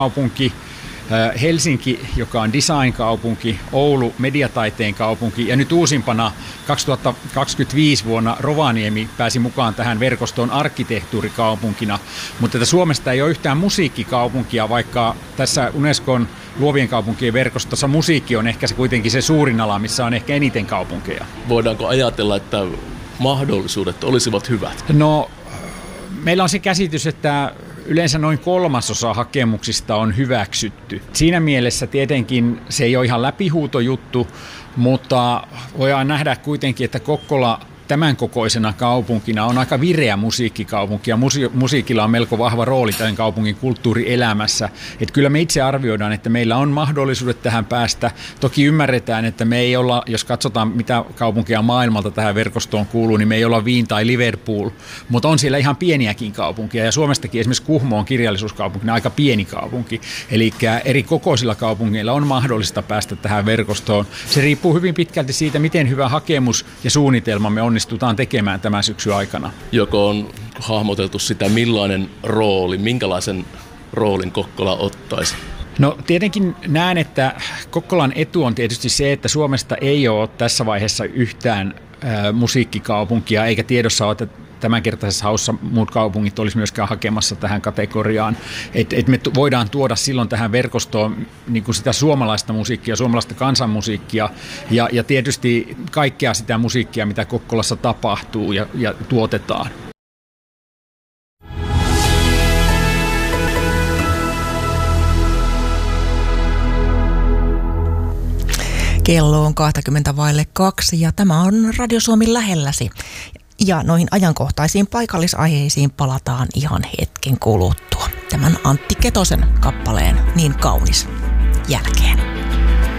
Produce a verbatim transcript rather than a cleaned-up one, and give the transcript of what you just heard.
kaupunki, Helsinki, joka on design-kaupunki, Oulu mediataiteen kaupunki ja nyt uusimpana kaksituhattakaksikymmentäviisi vuonna Rovaniemi pääsi mukaan tähän verkostoon arkkitehtuurikaupunkina, mutta että Suomesta ei ole yhtään musiikkikaupunkia, vaikka tässä Unescon luovien kaupunkien verkostossa musiikki on ehkä se kuitenkin se suurin ala, missä on ehkä eniten kaupunkeja. Voidaanko ajatella, että mahdollisuudet olisivat hyvät? No, meillä on se käsitys, että yleensä noin kolmasosa hakemuksista on hyväksytty. Siinä mielessä tietenkin se ei ole ihan läpihuutojuttu, mutta voidaan nähdä kuitenkin, että Kokkola tämän kokoisena kaupunkina on aika vireä musiikkikaupunki ja musi- musiikilla on melko vahva rooli tämän kaupungin kulttuurielämässä. Että kyllä me itse arvioidaan, että meillä on mahdollisuudet tähän päästä. Toki ymmärretään, että me ei olla, jos katsotaan mitä kaupunkeja maailmalta tähän verkostoon kuuluu, niin me ei olla Wien tai Liverpool, mutta on siellä ihan pieniäkin kaupunkia ja Suomestakin esimerkiksi Kuhmo on kirjallisuuskaupunkina aika pieni kaupunki. Eli eri kokoisilla kaupungeilla on mahdollista päästä tähän verkostoon. Se riippuu hyvin pitkälti siitä, miten hyvä hakemus ja suunnitelma me on onnistutaan tekemään tämän syksyn aikana. Joko on hahmoteltu sitä, millainen rooli, minkälaisen roolin Kokkola ottaisi? No tietenkin näen, että Kokkolan etu on tietysti se, että Suomesta ei ole tässä vaiheessa yhtään ä, musiikkikaupunkia, eikä tiedossa ole, että tämänkertaisessa haussa muut kaupungit olisi myöskään hakemassa tähän kategoriaan. Et, et me t- voidaan tuoda silloin tähän verkostoon niin kuin sitä suomalaista musiikkia, suomalaista kansanmusiikkia ja, ja tietysti kaikkea sitä musiikkia, mitä Kokkolassa tapahtuu ja, ja tuotetaan. Kello on kaksikymmentä vaille kaksi ja tämä on Radio Suomi lähelläsi. Ja noihin ajankohtaisiin paikallisaiheisiin palataan ihan hetken kuluttua. Tämän Antti Ketosen kappaleen Niin kaunis jälkeen.